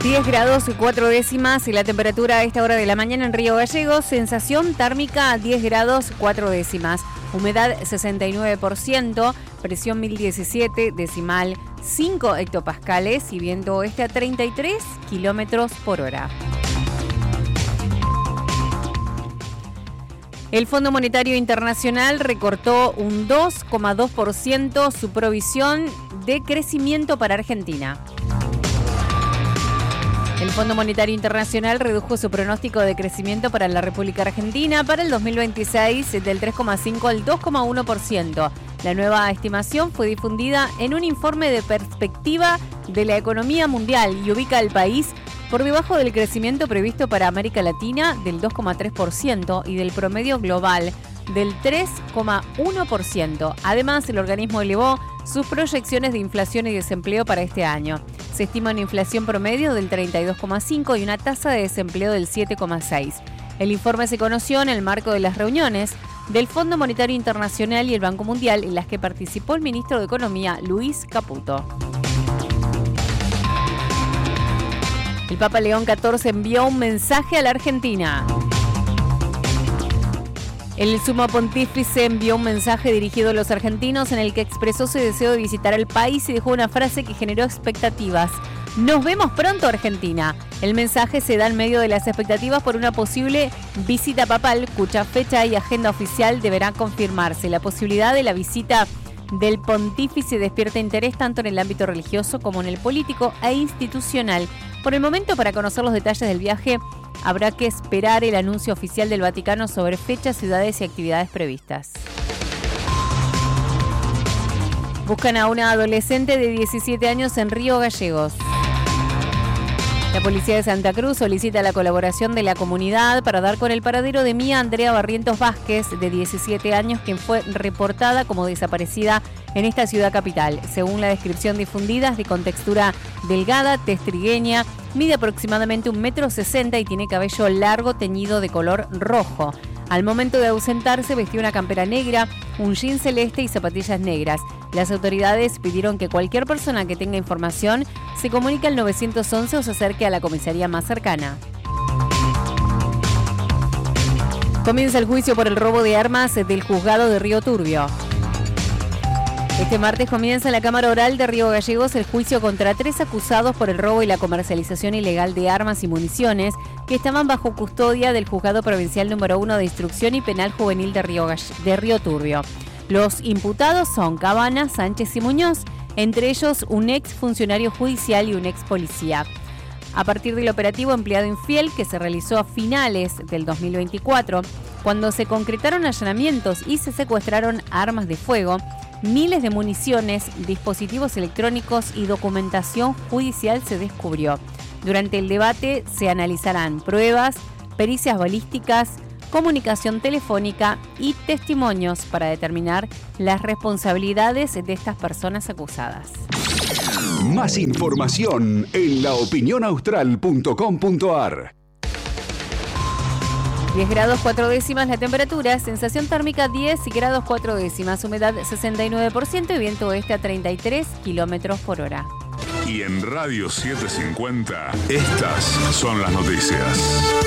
10 grados y 4 décimas y la temperatura a esta hora de la mañana en Río Gallegos. Sensación térmica 10 grados 4 décimas. Humedad 69%, presión 1017, decimal 5 hectopascales y viento oeste a 33 kilómetros por hora. El Fondo Monetario Internacional recortó un 2,2% su provisión de crecimiento para Argentina. El Fondo Monetario Internacional redujo su pronóstico de crecimiento para la República Argentina para el 2026 del 3,5 al 2,1%. La nueva estimación fue difundida en un informe de perspectiva de la economía mundial y ubica al país por debajo del crecimiento previsto para América Latina del 2,3% y del promedio global del 3,1%. Además, el organismo elevó sus proyecciones de inflación y desempleo para este año. Se estima una inflación promedio del 32,5% y una tasa de desempleo del 7,6%. El informe se conoció en el marco de las reuniones del Fondo Monetario Internacional y el Banco Mundial, en las que participó el ministro de Economía, Luis Caputo. El Papa León XIV envió un mensaje a la Argentina. El sumo pontífice envió un mensaje dirigido a los argentinos en el que expresó su deseo de visitar el país y dejó una frase que generó expectativas. Nos vemos pronto, Argentina. El mensaje se da en medio de las expectativas por una posible visita papal, cuya fecha y agenda oficial deberá confirmarse. La posibilidad de la visita del pontífice despierta interés tanto en el ámbito religioso como en el político e institucional. Por el momento, para conocer los detalles del viaje, habrá que esperar el anuncio oficial del Vaticano sobre fechas, ciudades y actividades previstas. Buscan a una adolescente de 17 años en Río Gallegos. La policía de Santa Cruz solicita la colaboración de la comunidad para dar con el paradero de Mía Andrea Barrientos Vázquez, de 17 años, quien fue reportada como desaparecida en esta ciudad capital. Según la descripción difundida, es de contextura delgada, tez trigueña, mide aproximadamente 1,60 m y tiene cabello largo teñido de color rojo. Al momento de ausentarse vestía una campera negra, un jean celeste y zapatillas negras. Las autoridades pidieron que cualquier persona que tenga información se comunique al 911 o se acerque a la comisaría más cercana. Comienza el juicio por el robo de armas del juzgado de Río Turbio. Este martes comienza en la Cámara Oral de Río Gallegos el juicio contra 3 acusados por el robo y la comercialización ilegal de armas y municiones que estaban bajo custodia del Juzgado Provincial número 1 de Instrucción y Penal Juvenil de Río Turbio. Los imputados son Cabana, Sánchez y Muñoz, entre ellos un ex funcionario judicial y un ex policía. A partir del operativo Empleado Infiel, que se realizó a finales del 2024, cuando se concretaron allanamientos y se secuestraron armas de fuego, miles de municiones, dispositivos electrónicos y documentación judicial se descubrió. Durante el debate se analizarán pruebas, pericias balísticas, comunicación telefónica y testimonios para determinar las responsabilidades de estas personas acusadas. Más información en laopinionaustral.com.ar. 10 grados 4 décimas la temperatura, sensación térmica 10 grados 4 décimas, humedad 69% y viento oeste a 33 kilómetros por hora. Y en Radio 750, estas son las noticias.